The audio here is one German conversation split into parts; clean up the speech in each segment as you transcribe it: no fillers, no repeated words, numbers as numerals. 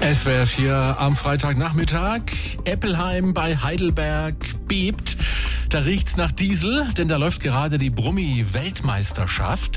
SWR 4 am Freitagnachmittag. Eppelheim bei Heidelberg bebt. Da riecht's nach Diesel, denn da läuft gerade die Brummi-Weltmeisterschaft.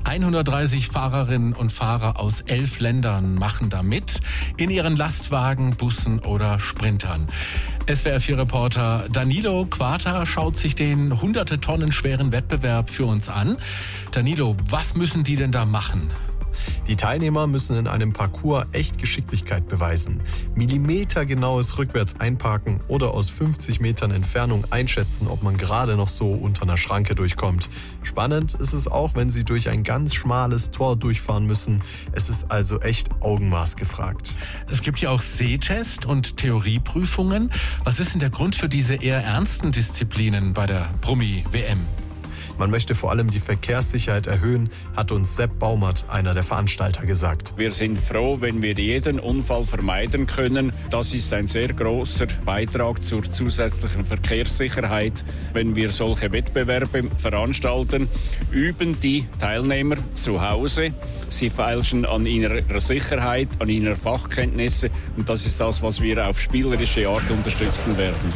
130 Fahrerinnen und Fahrer aus 11 Ländern machen da mit. In ihren Lastwagen, Bussen oder Sprintern. SWR 4-Reporter Danilo Quata schaut sich den hunderte Tonnen schweren Wettbewerb für uns an. Danilo, was müssen die denn da machen? Die Teilnehmer müssen in einem Parcours echt Geschicklichkeit beweisen. Millimetergenaues Rückwärts einparken oder aus 50 Metern Entfernung einschätzen, ob man gerade noch so unter einer Schranke durchkommt. Spannend ist es auch, wenn sie durch ein ganz schmales Tor durchfahren müssen. Es ist also echt Augenmaß gefragt. Es gibt ja auch Sehtest und Theorieprüfungen. Was ist denn der Grund für diese eher ernsten Disziplinen bei der Brummi-WM? Man möchte vor allem die Verkehrssicherheit erhöhen, hat uns Sepp Baumert, einer der Veranstalter, gesagt. Wir sind froh, wenn wir jeden Unfall vermeiden können. Das ist ein sehr großer Beitrag zur zusätzlichen Verkehrssicherheit. Wenn wir solche Wettbewerbe veranstalten, üben die Teilnehmer zu Hause. Sie feilschen an ihrer Sicherheit, an ihrer Fachkenntnisse. Und das ist das, was wir auf spielerische Art unterstützen werden.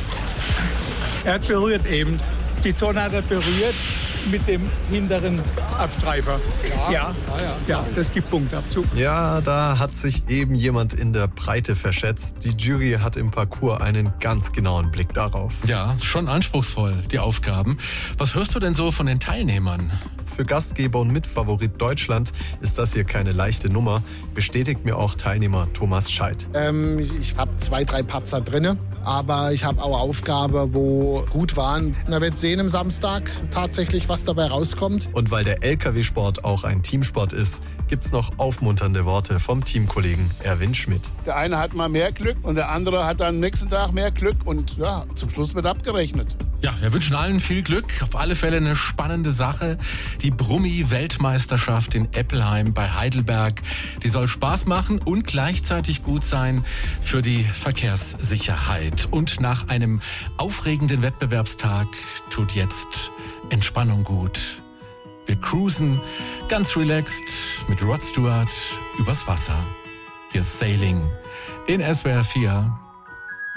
Er hat berührt eben. Die Tonne hat er berührt mit dem hinteren Abstreifer. Ja, das gibt Punktabzug. Ja, da hat sich eben jemand in der Breite verschätzt. Die Jury hat im Parcours einen ganz genauen Blick darauf. Ja, schon anspruchsvoll, die Aufgaben. Was hörst du denn so von den Teilnehmern? Für Gastgeber und Mitfavorit Deutschland ist das hier keine leichte Nummer, bestätigt mir auch Teilnehmer Thomas Scheidt. Ich habe 2, 3 Patzer drin, aber ich habe auch Aufgaben, wo gut waren. Man wird sehen am Samstag tatsächlich, was dabei rauskommt. Und weil der LKW-Sport auch ein Teamsport ist, gibt's noch aufmunternde Worte vom Teamkollegen Erwin Schmidt. Der eine hat mal mehr Glück und der andere hat am nächsten Tag mehr Glück und ja, zum Schluss wird abgerechnet. Ja, wir wünschen allen viel Glück. Auf alle Fälle eine spannende Sache. Die Brummi-Weltmeisterschaft in Eppelheim bei Heidelberg. Die soll Spaß machen und gleichzeitig gut sein für die Verkehrssicherheit. Und nach einem aufregenden Wettbewerbstag tut jetzt Entspannung gut. Wir cruisen ganz relaxed mit Rod Stewart übers Wasser. Hier ist Sailing in SWR 4.